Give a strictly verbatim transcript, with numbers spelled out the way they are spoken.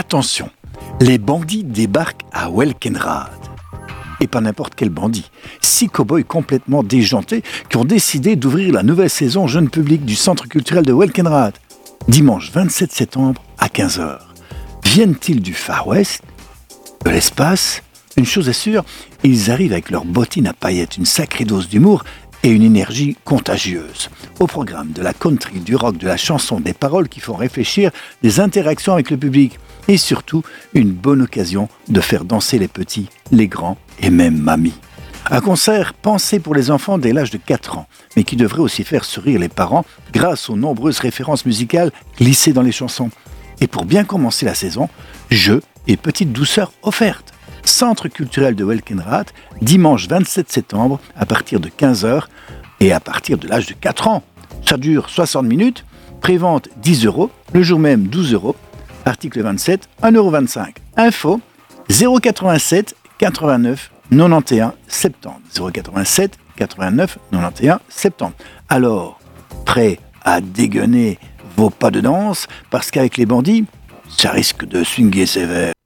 Attention, les bandits débarquent à Welkenrad. Et pas n'importe quel bandit. Six cow-boys complètement déjantés qui ont décidé d'ouvrir la nouvelle saison jeune public du centre culturel de Welkenrad. Dimanche vingt-sept septembre à quinze heures. Viennent-ils du Far West, de l'espace? Une chose est sûre, ils arrivent avec leurs bottines à paillettes, une sacrée dose d'humour et une énergie contagieuse. Au programme de la country, du rock, de la chanson, des paroles qui font réfléchir, des interactions avec le public et surtout une bonne occasion de faire danser les petits, les grands et même mamie. Un concert pensé pour les enfants dès l'âge de quatre ans, mais qui devrait aussi faire sourire les parents grâce aux nombreuses références musicales glissées dans les chansons. Et pour bien commencer la saison, jeux et petites douceurs offertes. Centre culturel de Welkenrad, dimanche vingt-sept septembre à partir de quinze heures et à partir de l'âge de quatre ans. Ça dure soixante minutes, prévente dix euros, le jour même douze euros, article vingt-sept, un euro vingt-cinq. Info zéro quatre-vingt-sept quatre-vingt-neuf quatre-vingt-onze septembre. zéro quatre-vingt-sept quatre-vingt-neuf quatre-vingt-onze septembre. Alors, prêt à dégainer vos pas de danse parce qu'avec les bandits, ça risque de swinguer sévère.